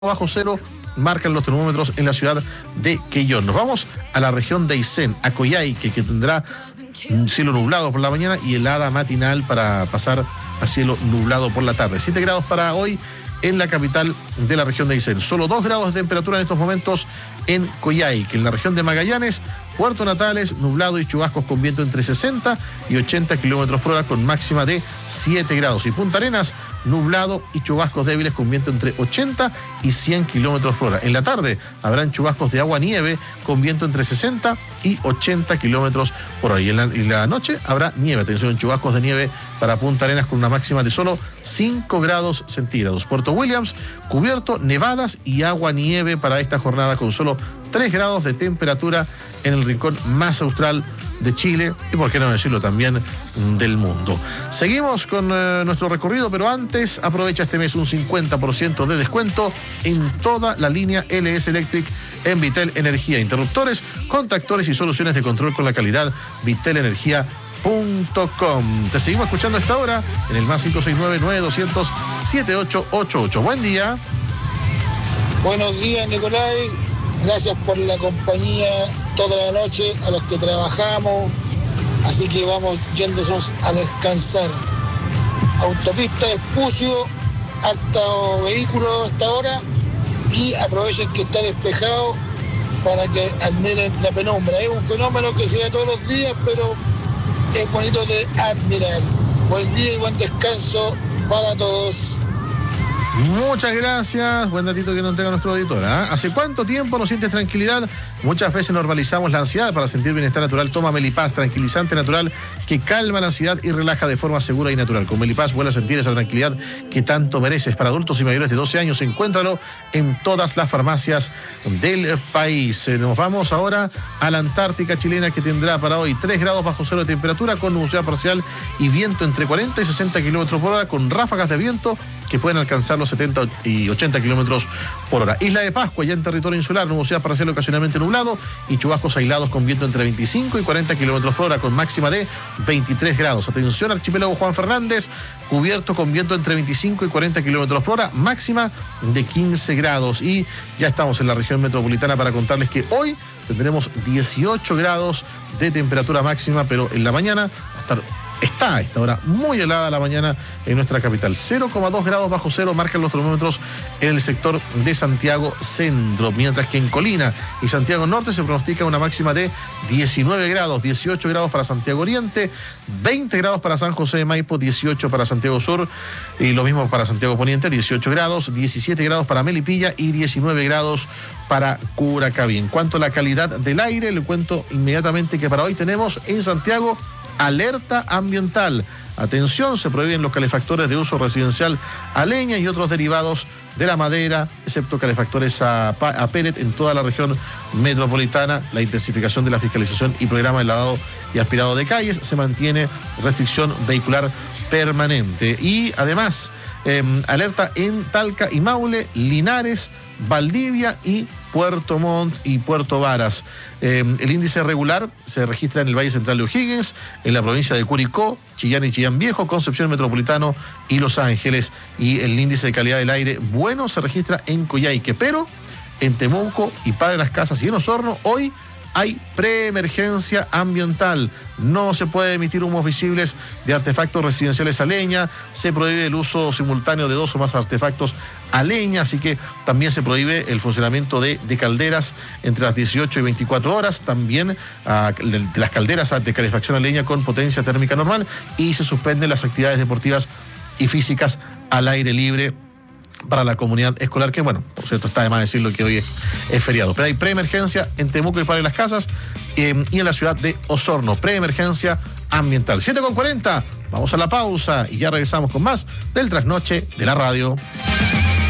bajo cero marcan los termómetros en la ciudad de Quellón. Nos vamos a la región de Aysén, a Coyhaique, que tendrá un cielo nublado por la mañana y helada matinal para pasar a cielo nublado por la tarde. 7 grados para hoy en la capital de la región de Aysén. Solo 2 grados de temperatura en estos momentos en Coyhaique. En la región de Magallanes, Puerto Natales, nublado y chubascos con viento entre 60 y 80 kilómetros por hora con máxima de 7 grados. Y Punta Arenas, nublado y chubascos débiles con viento entre 80 y 100 kilómetros por hora. En la tarde habrán chubascos de agua-nieve con viento entre 60 y 80 kilómetros por hora. Y en la noche habrá nieve. Atención, chubascos de nieve para Punta Arenas con una máxima de solo 5 grados centígrados. Puerto Williams, cubierto, nevadas y agua-nieve para esta jornada con solo 3 grados de temperatura en el rincón más austral de Chile y, por qué no decirlo, también del mundo. Seguimos con nuestro recorrido, pero antes aprovecha este mes un 50% de descuento en toda la línea LS Electric en Vitel Energía. Interruptores, contactores y soluciones de control con la calidad vitelenergia.com. Te seguimos escuchando a esta hora en el más 569-9200-7888. Buen día. Buenos días, Nicolai. Gracias por la compañía toda la noche a los que trabajamos. Así que vamos yéndonos a descansar. Autopista Espucio, harto vehículo hasta ahora. Y aprovechen que está despejado para que admiren la penumbra. Es un fenómeno que se da todos los días, pero es bonito de admirar. Buen día y buen descanso para todos. Muchas gracias, buen datito que nos entrega nuestro auditor. ¿Hace cuánto tiempo no sientes tranquilidad? Muchas veces normalizamos la ansiedad. Para sentir bienestar natural, toma Melipaz, tranquilizante natural que calma la ansiedad y relaja de forma segura y natural. Con Melipaz vuelve a sentir esa tranquilidad que tanto mereces. Para adultos y mayores de 12 años, encuéntralo en todas las farmacias del país. Nos vamos ahora a la Antártica chilena, que tendrá para hoy 3 grados bajo cero de temperatura con nubosidad parcial y viento entre 40 y 60 kilómetros por hora, con ráfagas de viento que pueden alcanzar los 70 y 80 kilómetros por hora. Isla de Pascua, ya en territorio insular, nubosidad parcial ocasionalmente nublado y chubascos aislados con viento entre 25 y 40 kilómetros por hora, con máxima de 23 grados. Atención, archipiélago Juan Fernández, cubierto con viento entre 25 y 40 kilómetros por hora, máxima de 15 grados. Y ya estamos en la región metropolitana para contarles que hoy tendremos 18 grados de temperatura máxima, pero en la mañana está a esta hora muy helada la mañana en nuestra capital. 0,2 grados bajo cero marcan los termómetros en el sector de Santiago Centro, mientras que en Colina y Santiago Norte se pronostica una máxima de 19 grados, 18 grados para Santiago Oriente, 20 grados para San José de Maipo, 18 para Santiago Sur y lo mismo para Santiago Poniente, 18 grados, 17 grados para Melipilla y 19 grados para Curacaví. En cuanto a la calidad del aire, le cuento inmediatamente que para hoy tenemos en Santiago alerta ambiental. Atención, se prohíben los calefactores de uso residencial a leña y otros derivados de la madera, excepto calefactores a pellet en toda la región metropolitana. La intensificación de la fiscalización y programa de lavado y aspirado de calles. Se mantiene restricción vehicular permanente. Y además, alerta en Talca y Maule, Linares, Valdivia y Puerto Montt y Puerto Varas. El índice regular se registra en el Valle Central de O'Higgins, en la provincia de Curicó, Chillán y Chillán Viejo, Concepción Metropolitano y Los Ángeles. Y el índice de calidad del aire bueno se registra en Coyhaique, pero en Temuco y Padre Las Casas y en Osorno hoy hay preemergencia ambiental. No se puede emitir humos visibles de artefactos residenciales a leña. Se prohíbe el uso simultáneo de 2 o más artefactos a leña. Así que también se prohíbe el funcionamiento de calderas entre las 18 y 24 horas. También de las calderas de calefacción a leña con potencia térmica normal. Y se suspenden las actividades deportivas y físicas al aire libre para la comunidad escolar, que bueno, por cierto, está de más decirlo que hoy es feriado. Pero hay preemergencia en Temuco y Padre Las Casas y en la ciudad de Osorno, preemergencia ambiental. 7:40, vamos a la pausa y ya regresamos con más del Trasnoche de la Radio.